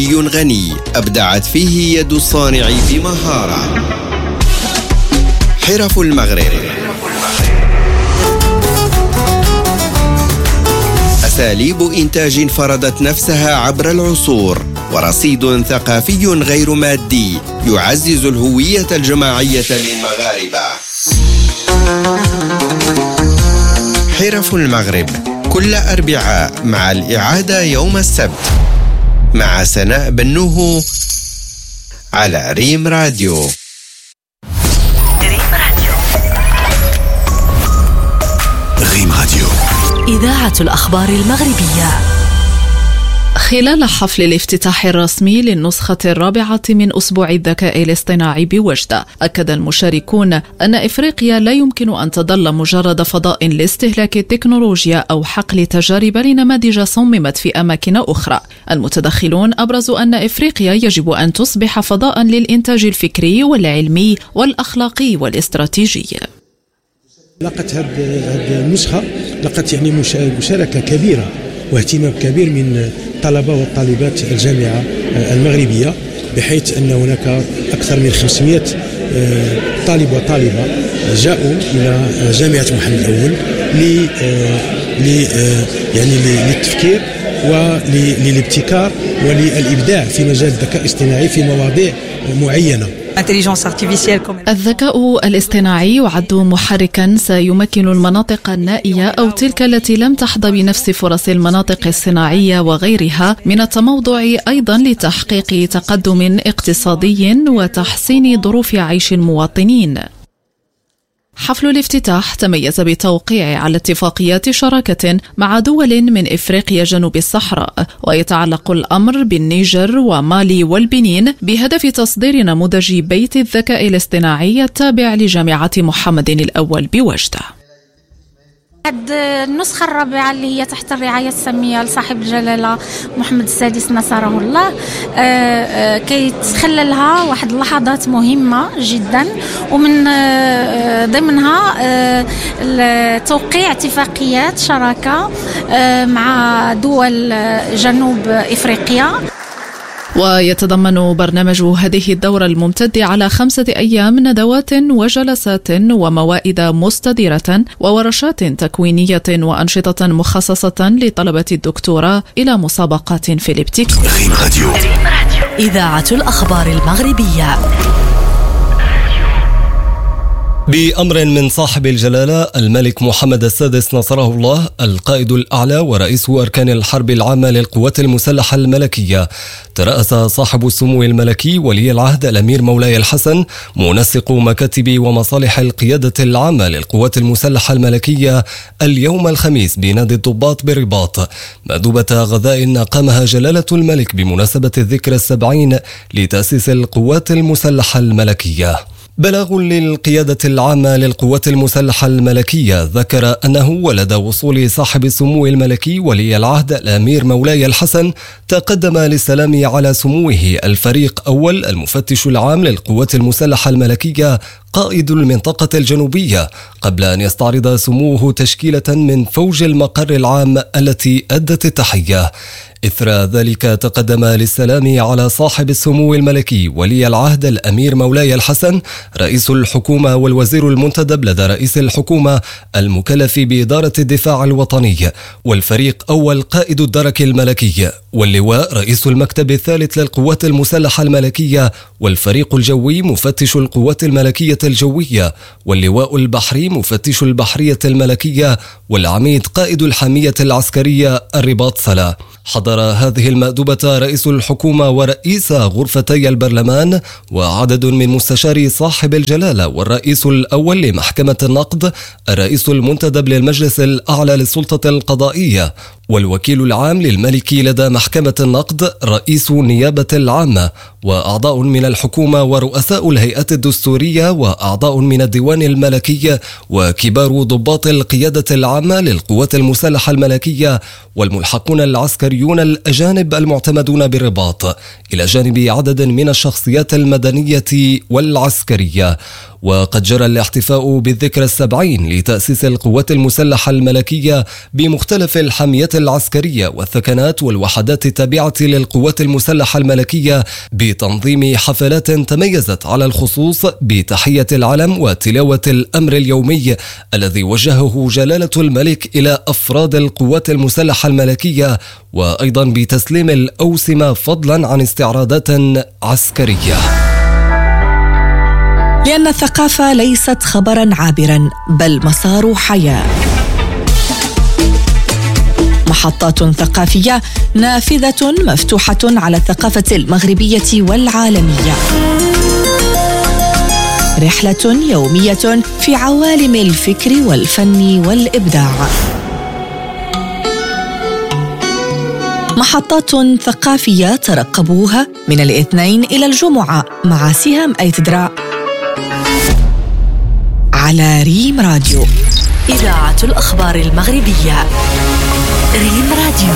غني أبدعت فيه يد الصانع بمهارة. حرف المغرب، أساليب إنتاج فرضت نفسها عبر العصور، ورصيد ثقافي غير مادي يعزز الهوية الجماعية للمغاربة. حرف المغرب كل أربعاء مع الإعادة يوم السبت مع سناء بنوه على ريم راديو. ريم راديو، إذاعة الأخبار المغربية. خلال حفل الافتتاح الرسمي للنسخة الرابعة من أسبوع الذكاء الاصطناعي بوجدة، أكد المشاركون أن إفريقيا لا يمكن أن تظل مجرد فضاء لاستهلاك التكنولوجيا أو حقل تجارب لنماذج صممت في أماكن أخرى. المتدخلون أبرزوا أن إفريقيا يجب أن تصبح فضاء للإنتاج الفكري والعلمي والأخلاقي والاستراتيجي. لقت هذه النسخة لقت مشاركة كبيرة واهتمام كبير من الطلبة والطالبات الجامعة المغربية، بحيث أن هناك أكثر من 500 طالب وطالبة جاءوا إلى جامعة محمد الأول للتفكير وللابتكار وللإبداع في مجال الذكاء الاصطناعي في مواضيع معينة. الذكاء الاصطناعي يعد محركا سيمكن المناطق النائية أو تلك التي لم تحظى بنفس فرص المناطق الصناعية وغيرها من التموضع أيضا لتحقيق تقدم اقتصادي وتحسين ظروف عيش المواطنين. حفل الافتتاح تميز بالتوقيع على اتفاقيات شراكة مع دول من إفريقيا جنوب الصحراء، ويتعلق الأمر بالنيجر ومالي والبنين بهدف تصدير نموذج بيت الذكاء الاصطناعي التابع لجامعة محمد الأول بوجدة. النسخة الرابعة اللي هي تحت الرعاية السامية لصاحب الجلالة محمد السادس نصره الله كيتخللها واحد اللحظات مهمة جدا، ومن ضمنها توقيع اتفاقيات شراكة مع دول جنوب إفريقيا. ويتضمن برنامج هذه الدورة الممتد على 5 أيام ندوات وجلسات وموائد مستديرة وورشات تكوينية وأنشطة مخصصة لطلبة الدكتوراه إلى مسابقات في الابتكار. إذاعة الأخبار المغربية. بأمر من صاحب الجلالة الملك محمد السادس نصره الله القائد الأعلى ورئيس أركان الحرب العامة للقوات المسلحة الملكية، ترأس صاحب السمو الملكي ولي العهد الأمير مولاي الحسن منسق مكاتب ومصالح القيادة العامة للقوات المسلحة الملكية اليوم الخميس بنادي الضباط بالرباط مأدوبة غذاء قامها جلالة الملك بمناسبة الذكرى 70 لتأسيس القوات المسلحة الملكية. بلاغ للقيادة العامة للقوات المسلحة الملكية ذكر أنه ولد وصول صاحب السمو الملكي ولي العهد الأمير مولاي الحسن تقدم للسلام على سموه الفريق أول المفتش العام للقوات المسلحة الملكية قائد المنطقة الجنوبية، قبل أن يستعرض سموه تشكيلة من فوج المقر العام التي أدت التحية. إثر ذلك تقدم للسلام على صاحب السمو الملكي ولي العهد الأمير مولاي الحسن رئيس الحكومة والوزير المنتدب لدى رئيس الحكومة المكلف بإدارة الدفاع الوطني، والفريق أول قائد الدرك الملكي، واللواء رئيس المكتب الثالث للقوات المسلحة الملكية، والفريق الجوي مفتش القوات الملكية الجوية، واللواء البحري مفتش البحرية الملكية، والعميد قائد الحامية العسكرية الرباط صلاة. حضر هذه المأدوبة رئيس الحكومة ورئيس غرفتي البرلمان وعدد من مستشاري صاحب الجلالة والرئيس الأول لمحكمة النقد، الرئيس المنتدب للمجلس الأعلى للسلطة القضائية، والوكيل العام للملك لدى محكمة النقد، رئيس النيابة العامة، وأعضاء من الحكومة ورؤساء الهيئات الدستورية وأعضاء من الديوان الملكي وكبار ضباط القيادة العامة للقوات المسلحة الملكية والملحقون العسكريون الأجانب المعتمدون بالرباط، إلى جانب عدد من الشخصيات المدنية والعسكرية. وقد جرى الاحتفاء بالذكرى 70 لتأسيس القوات المسلحة الملكية بمختلف الحميات العسكرية والثكنات والوحدات التابعة للقوات المسلحة الملكية بتنظيم حفلات تميزت على الخصوص بتحية العلم وتلاوة الأمر اليومي الذي وجهه جلالة الملك إلى أفراد القوات المسلحة الملكية، وأيضا بتسليم الأوسمة فضلا عن استعراضات عسكرية. لأن الثقافة ليست خبرا عابرا بل مسار حياة. محطات ثقافية نافذة مفتوحة على الثقافة المغربية والعالمية. رحلة يومية في عوالم الفكر والفن والإبداع. محطات ثقافية ترقبوها من الاثنين إلى الجمعة مع سهام أيتدرا على ريم راديو، إذاعة الأخبار المغربية. ريم راديو.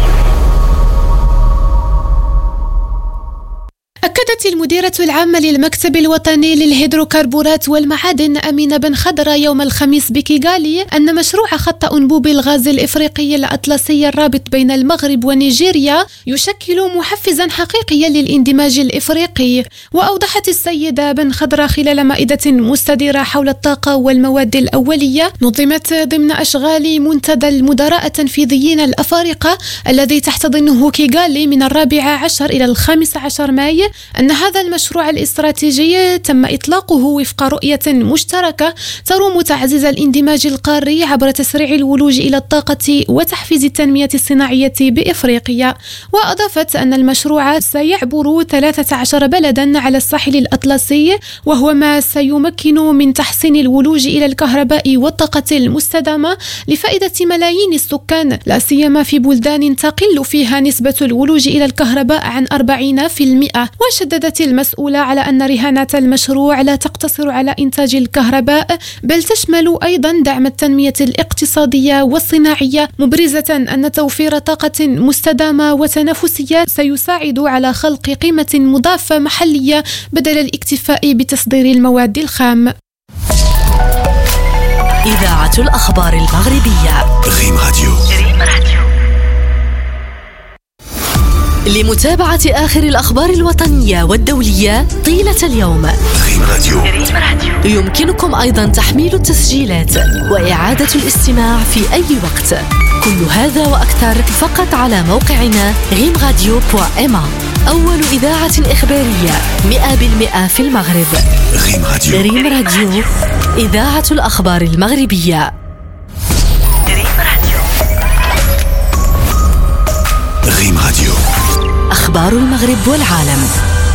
أكدت المديرة العامة للمكتب الوطني للهيدروكربورات والمعادن أمينة بن خضرة يوم الخميس بكيغالي أن مشروع خط أنبوب الغاز الإفريقي الأطلسي الرابط بين المغرب ونيجيريا يشكل محفزا حقيقيا للاندماج الإفريقي. وأوضحت السيدة بن خضرة خلال مائدة مستديرة حول الطاقة والمواد الأولية نظمت ضمن أشغال منتدى المدراء التنفيذيين الأفارقة الذي تحتضنه كيغالي من 14 إلى 15 مايو أن هذا المشروع الاستراتيجي تم إطلاقه وفق رؤية مشتركة تروم تعزيز الاندماج القاري عبر تسريع الولوج إلى الطاقة وتحفيز التنمية الصناعية بإفريقيا. وأضافت أن المشروع سيعبر 13 بلدا على الساحل الأطلسي، وهو ما سيمكن من تحسين الولوج إلى الكهرباء والطاقة المستدامة لفائدة ملايين السكان، لا سيما في بلدان تقل فيها نسبة الولوج إلى الكهرباء عن 40%. وشددت المسؤولة على أن رهانات المشروع لا تقتصر على إنتاج الكهرباء بل تشمل أيضا دعم التنمية الاقتصادية والصناعية، مبرزة أن توفير طاقة مستدامة وتنافسية سيساعد على خلق قيمة مضافة محلية بدل الاكتفاء بتصدير المواد الخام. إذاعة الأخبار المغربية. ريم راديو. لمتابعة آخر الأخبار الوطنية والدولية طيلة اليوم، ريم راديو. يمكنكم أيضا تحميل التسجيلات وإعادة الاستماع في أي وقت. كل هذا وأكثر فقط على موقعنا rimradio.ma، أول إذاعة إخبارية 100% في المغرب. ريم راديو. ريم راديو، إذاعة الأخبار المغربية. ريم راديو. أخبار المغرب والعالم.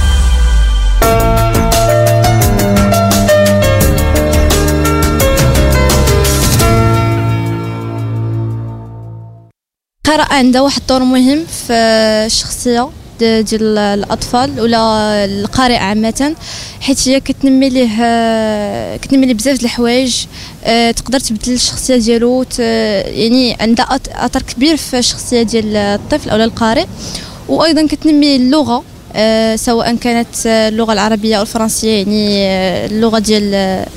القراءة عندها واحد الدور مهم في الشخصية ديال الأطفال ولا القارئ عامة، حيث هي كتنمي ليه بزاف د الحوايج، تقدر تبدل الشخصية ديالو، يعني عندها أثر كبير في الشخصية ديال الطفل أو القارئ. وأيضا كتنمي اللغة، سواء كانت اللغة العربية أو الفرنسية، يعني اللغة ديال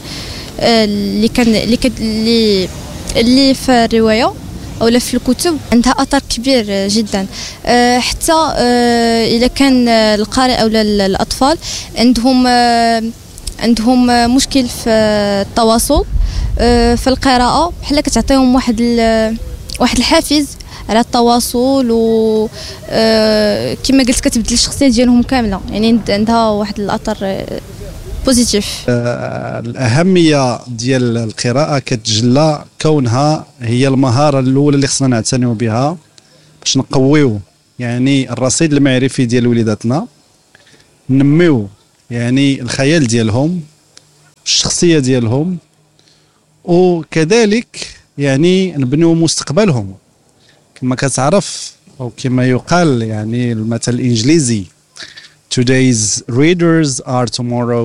اللي في الرواية أو في الكتب عندها أثر كبير جدا. حتى إذا كان القارئ أو الأطفال عندهم مشكل في التواصل في القراءة، بحال كتعطيهم واحد الحافز على التواصل، و كما قلت كتبدل الشخصية ديالهم كاملة، يعني عندها واحد الأثر بوزيتيف. الأهمية ديال القراءة كتجلى كونها هي المهارة الأولى اللي خصنا نعتنيو بها باش نقويو يعني الرصيد المعرفي ديال وليداتنا، ننميو يعني الخيال ديالهم، الشخصية ديالهم، وكذلك يعني نبنيو مستقبلهم. كما كتعرف أو كما يقال يعني المثل الإنجليزي Today's readers are tomorrow's